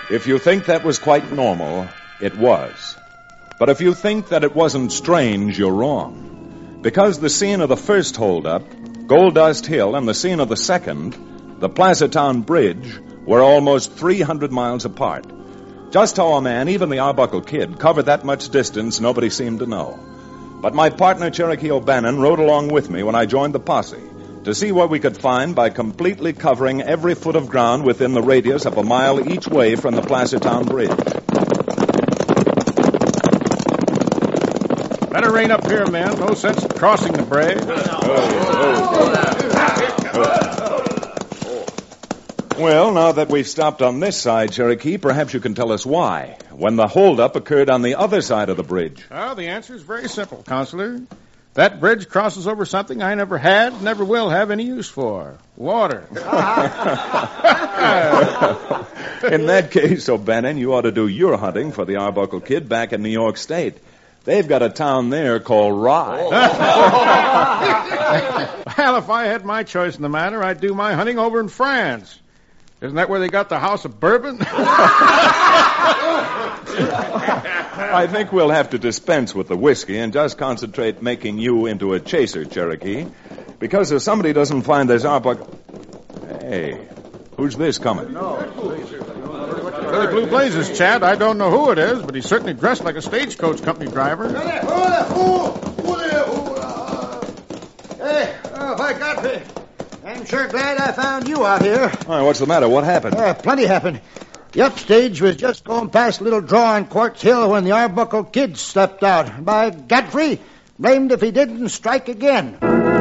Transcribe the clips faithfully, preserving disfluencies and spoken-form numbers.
If you think that was quite normal, it was. But if you think that it wasn't strange, you're wrong. Because the scene of the first holdup, Gold Dust Hill, and the scene of the second, the Placertown Bridge, were almost three hundred miles apart. Just how a man, even the Arbuckle Kid, covered that much distance, nobody seemed to know. But my partner, Cherokee O'Bannon, rode along with me when I joined the posse to see what we could find by completely covering every foot of ground within the radius of a mile each way from the Placertown Bridge. Better rein up here, men. No sense in crossing the bridge. Well, now that we've stopped on this side, Cherokee, perhaps you can tell us why, when the holdup occurred on the other side of the bridge. Well, the answer is very simple, Counselor. That bridge crosses over something I never had, never will have any use for. Water. In that case, O'Bannon, you ought to do your hunting for the Arbuckle Kid back in New York State. They've got a town there called Rye. Well, if I had my choice in the matter, I'd do my hunting over in France. Isn't that where they got the House of Bourbon? I think we'll have to dispense with the whiskey and just concentrate making you into a chaser, Cherokee. Because if somebody doesn't find this Arbuckle... Hey, who's this coming? Really blue blazes, Chad. I don't know who it is, but he's certainly dressed like a stagecoach company driver. Hey, oh, by Godfrey. I'm sure glad I found you out here. All right, what's the matter? What happened? Uh, plenty happened. The upstage was just going past a little draw on Quartz Hill when the Arbuckle Kid stepped out. By Godfrey, blamed if he didn't strike again.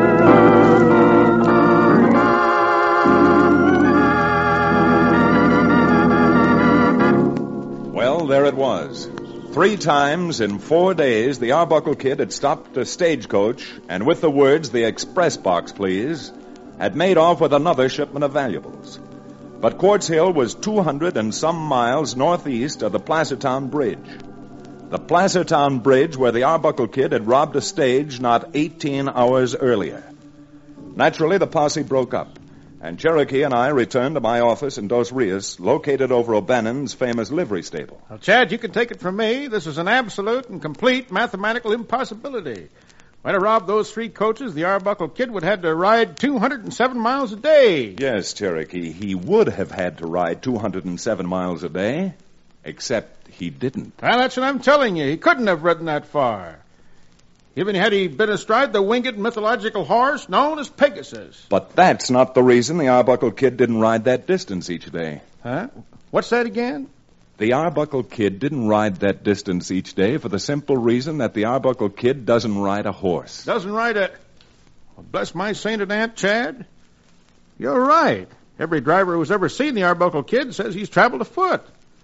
Well, there it was. Three times in four days, the Arbuckle Kid had stopped a stagecoach, and with the words, "The express box, please," had made off with another shipment of valuables. But Quartz Hill was two hundred and some miles northeast of the Placertown Bridge. The Placertown Bridge where the Arbuckle Kid had robbed a stage not eighteen hours earlier. Naturally, the posse broke up, and Cherokee and I returned to my office in Dos Rios, located over O'Bannon's famous livery stable. Well, Chad, you can take it from me. This is an absolute and complete mathematical impossibility. When I robbed those three coaches, the Arbuckle Kid would have had to ride two hundred seven miles a day. Yes, Cherokee, he would have had to ride two hundred seven miles a day, except he didn't. Well, that's what I'm telling you. He couldn't have ridden that far. Even had he been astride the winged mythological horse known as Pegasus. But that's not the reason the Arbuckle Kid didn't ride that distance each day. Huh? What's that again? The Arbuckle Kid didn't ride that distance each day for the simple reason that the Arbuckle Kid doesn't ride a horse. Doesn't ride a... Well, bless my sainted aunt, Chad. You're right. Every driver who's ever seen the Arbuckle Kid says he's traveled afoot.